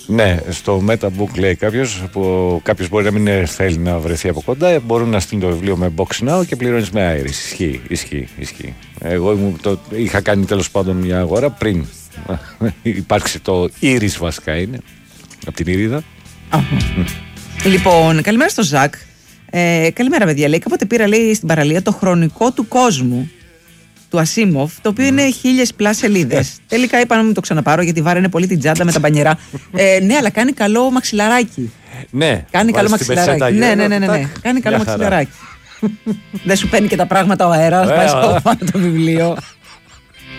Ναι, στο MetaBook λέει κάποιος μπορεί να μην θέλει να βρεθεί από κοντά, μπορούν να στείλουν το βιβλίο με Box Now και πληρώνεις με Iris. Ισχύει. Εγώ είχα κάνει τέλος πάντων μια αγορά πριν υπάρξει το Iris, βασικά είναι, από την Ηρίδα. Λοιπόν, καλημέρα στο Ζακ. Καλημέρα, παιδιά. Λέει, κάποτε πήρα, λέει, στην παραλία το χρονικό του κόσμου του Ασίμοφ, το οποίο είναι 1000+ σελίδες. Τελικά είπα να μην το ξαναπάρω γιατί βάραινε πολύ την τσάντα με τα μπανιερά. Ναι, αλλά κάνει καλό μαξιλαράκι. Ναι, κάνει καλό μαξιλαράκι. Ναι. Κάνει καλό μαξιλαράκι. Δεν σου παίρνει και τα πράγματα ο αέρας, πάει στο πάνω το βιβλίο.